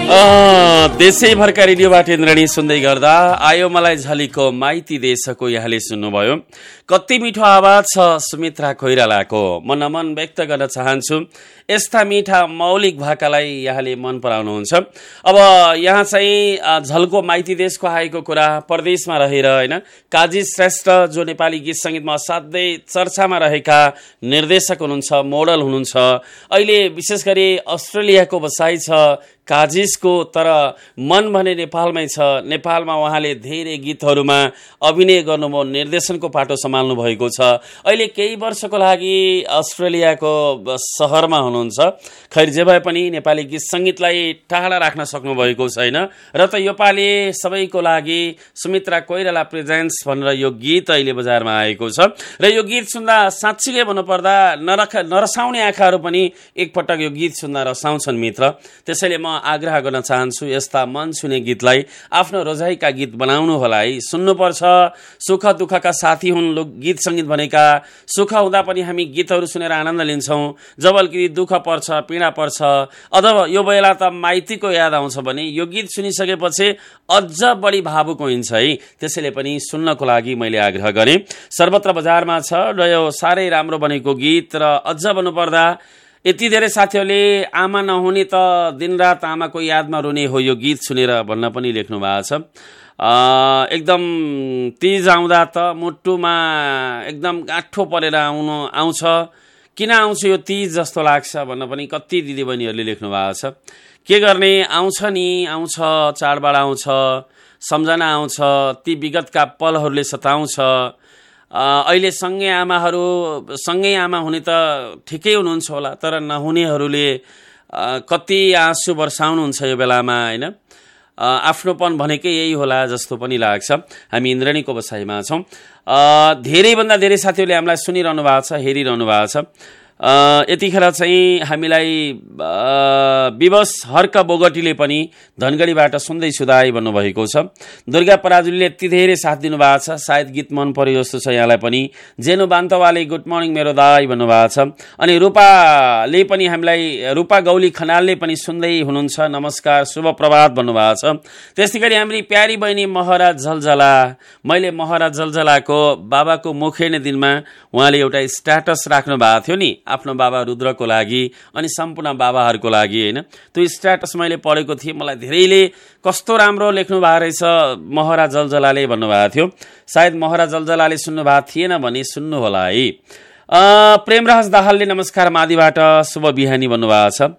देशैभरका रेडियोबाट इन्द्रणी सुन्दै गर्दा आयो मलाई झलीको माइती देशको यहाँले सुन्नुभयो। कति मिठो आवाज छ सुमित्रा कोइरालाको। म नमन व्यक्त गर्न चाहन्छु यस्ता मिठा मौलिक भाकालाई यहाँले मन पराउनुहुन्छ। अब यहाँ चाहिँ झल्को माइती देशको आएको कुरा परदेशमा रहेर हैन, काजी श्रेष्ठ जो नेपाली गीत संगीतमा असाध्यै चर्चामा रहेका निर्देशक हुनुहुन्छ, मोडल हुनुहुन्छ। अहिले विशेष गरी अस्ट्रेलियाको बसाइ छ काजिसको, तर मन भने नेपालमै छ। नेपालमा उहाँले धेरै गीतहरूमा अभिनय गर्नुभयो, निर्देशनको पाटो सम्हाल्नु भएको छ। अहिले केही वर्षको लागि अस्ट्रेलियाको सहरमा हुनुहुन्छ। खैर जे भए पनि नेपाली गीत संगीतलाई टाढा राख्न सक्नु भएको छैन र त योपालि सबैको लागि सुमित्रा कोइराला प्रेजेन्ट्स भनेर यो गीत अहिले बजारमा आएको छ र यो गीत सुन्दा साँच्चीकै भन्नुपर्दा नरसाउने आँखाहरू पनि एकपटक यो गीत सुन्दा रसाउँछन् मित्र। त्यसैले म आग्रह गर्न चाहन्छु यस्ता मन छुने गीतलाई आफ्नो रोजाइका गीत बनाउनु होला है, सुन्नुपर्छ। सुख दुःखका साथी हुन् गीत संगीत भनेका। सुख हुँदा पनि हामी गीतहरू सुनेर आनन्द लिन्छौँ, जबकि दुःख पर्छ, पीडा पर्छ अथवा यो बेला त माइतीको याद आउँछ भने यो गीत सुनिसकेपछि अझ बढी भावुक हुन्छ है। त्यसैले पनि सुन्नको लागि मैले आग्रह गरेँ। सर्वत्र बजारमा छ र यो साह्रै राम्रो बनेको गीत र अझ भन्नुपर्दा यति धेरै साथीहरूले आमा नहुने त दिनरात आमाको यादमा रुने हो यो गीत सुनेर भन्न पनि लेख्नु भएको छ। एकदम तीज आउँदा त मुटुमा एकदम गाँठो परेर आउँछ, किन आउँछ यो तीज जस्तो लाग्छ भन्न पनि कति दिदीबहिनीहरूले लेख्नु भएको छ। के गर्ने, आउँछ नि, आउँछ, चाडबाड आउँछ, सम्झना आउँछ, ती विगतका पलहरूले सताउँछ। अहिले सँगै आमा हुने त ठिकै हुनुहुन्छ होला, तर नहुनेहरूले कति आँसु वर्षाउनुहुन्छ यो बेलामा हैन। आफ्नोपन भनेकै यही होला जस्तो पनि लाग्छ। हामी इन्द्रणीको बसाइमा छौँ। धेरैभन्दा धेरै साथीहरूले हामीलाई सुनिरहनु भएको छ, हेरिरहनु भएको छ। यतिखेर चाहिँ हामीलाई विवश हर्क बोगटीले पनि धनगढीबाट सुन्दैछु दाई भन्नुभएको छ। दुर्गा पराजुलीले यति धेरै साथ दिनुभएको छ, सायद गीत मन पर्यो जस्तो छ यहाँलाई पनि। जेनु बान्तवाले गुड मर्निङ मेरो दाई भन्नुभएको छ। अनि रूपाले पनि हामीलाई, रूपा गौली खनालले पनि सुन्दै हुनुहुन्छ, नमस्कार शुभ प्रभात भन्नुभएको छ। त्यस्तै गरी हाम्रो प्यारी बहिनी महरा जलजला, मैले महरा जलजलाको बाबाको मुखेर्ने दिनमा उहाँले एउटा स्ट्याटस राख्नु भएको थियो नि आफ्नो बाबा रुद्रको लागि अनि सम्पूर्ण बाबाहरूको लागि हैन। त्यो स्ट्याटस मैले पढेको थिएँ, मलाई धेरैले कस्तो राम्रो लेख्नु भएको रहेछ महरा जलजलाले भन्नुभएको थियो। सायद महरा जलजलाले सुन्नु भएको थिएन भने सुन्नु होला है। प्रेमराज दाहालले नमस्कार मादिबाट शुभ बिहानी भन्नुभएको छ।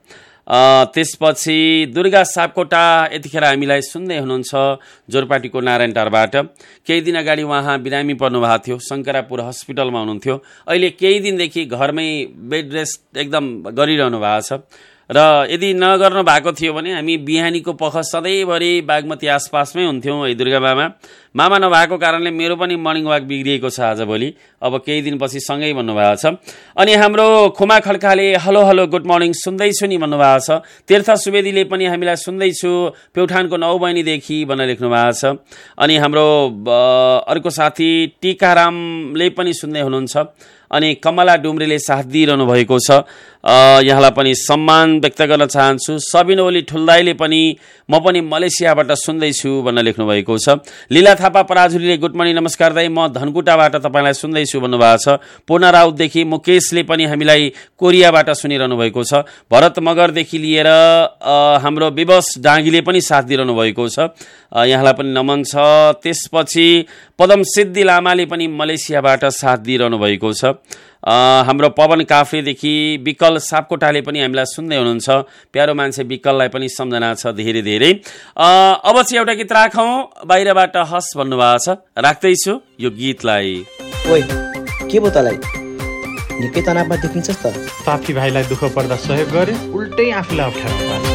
त्यसपछि दुर्गा सापकोटा यतिखेर हामीलाई सुन्दै हुनुहुन्छ जोरपाटीको नारायणटारबाट। केही दिन अगाडि उहाँ बिरामी पर्नुभएको थियो, शङ्करापुर हस्पिटलमा हुनुहुन्थ्यो। अहिले केही दिनदेखि घरमै बेड रेस्ट एकदम गरिरहनु भएको छ र यदि नगर्नु भएको थियो भने हामी बिहानीको पख सधैँभरि बागमती आसपासमै हुन्थ्यौँ है दुर्गा मामा नभएको कारणले मेरो पनि मर्निङ वाक बिग्रिएको छ आजभोलि। अब केही दिनपछि सँगै भन्नुभएको छ। अनि हाम्रो खुमा खड्काले हलो हलो गुड मर्निङ सुन्दैछु नि भन्नुभएको छ। तीर्थ सुवेदीले पनि हामीलाई सुन्दैछु प्युठानको 9 बहिनीदेखि भनेर लेख्नु भएको छ। अनि हाम्रो अर्को साथी टिकारामले पनि सुन्दै हुनुहुन्छ। अनि कमला डुम्रेले साथ दिइरहनु भएको छ, यहाँलाई पनि सम्मान व्यक्त गर्न चाहन्छु। सबिन ओली ठुल्दाईले पनि म पनि मलेसियाबाट सुन्दैछु भनेर लेख्नु भएको छ। लीला थापा पराजुलीले गुड मर्निङ नमस्कार दाई, म धनकुटाबाट तपाईँलाई सुन्दैछु भन्नुभएको छ। पूर्णा राउतदेखि मुकेशले पनि हामीलाई कोरियाबाट सुनिरहनु भएको छ। भरत मगरदेखि लिएर हाम्रो विवश डाँगीले पनि साथ दिइरहनु भएको छ, यहाँलाई पनि नमन छ। त्यसपछि पदम सिद्धि लामाले पनि मलेसियाबाट साथ दिइरहनु भएको छ। हाम्रो पवन काफ्रेदेखि विकल सापकोटाले पनि हामीलाई सुन्दै हुनुहुन्छ। प्यारो मान्छे विकललाई पनि सम्झना छ धेरै धेरै। अब चाहिँ एउटा गीत राखौँ, बाहिरबाट हस भन्नुभएको छ, राख्दैछु यो गीतलाई। ओइ के भयो तलाई, निकै तनावमा देखिन्छस् त। साथी भाइलाई दुःख पर्दा सहयोग गरे उल्टै आफूलाई अप्ठ्यारो पार्छ।